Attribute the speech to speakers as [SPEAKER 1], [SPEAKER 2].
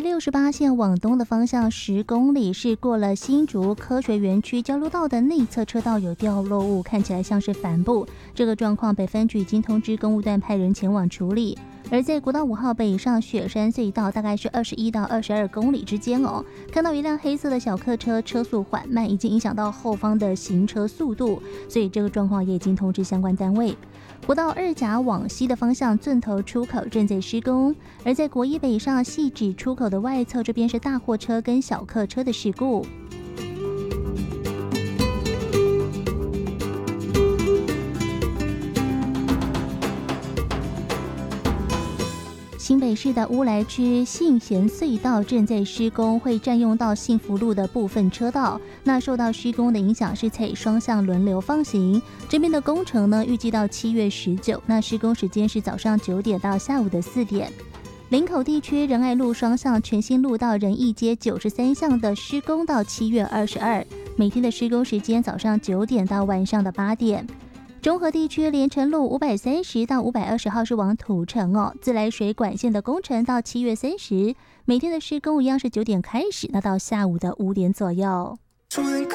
[SPEAKER 1] 68线往东的方向10公里，是过了新竹科学园区交流道的内侧车道有掉落物，看起来像是帆布。这个状况北分局已经通知公务段派人前往处理。而在国道5号北上雪山隧道，大概是21到22公里之间看到一辆黑色的小客车，车速缓慢，已经影响到后方的行车速度，所以这个状况也已经通知相关单位。国道2甲往西的方向圳头出口正在施工，而在国一北上汐止出口的外侧，这边是大货车跟小客车的事故。新北市的乌来区信贤隧道正在施工，会占用到幸福路的部分车道。那受到施工的影响，是采双向轮流放行。这边的工程呢，预计到7月19，那施工时间是早上9点到下午的4点。林口地区仁爱路双向全新路到仁义街93巷的施工到7月22，每天的施工时间早上9点到晚上的8点。中和地区连城路530到520号是往土城自来水管线的工程到7月30，每天的施工一样是9点开始，那到下午的5点左右。